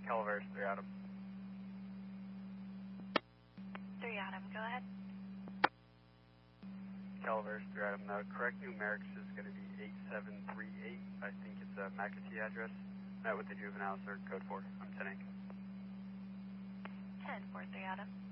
Calaveras, 3 Adam. 3 Adam, go ahead. Calaveras, 3 Adam. The correct numerics is going to be 8738. I think it's a McAtee address. Met with the juvenile, sir. Code 4. I'm 10 Inc. 10-4, 3 Adam.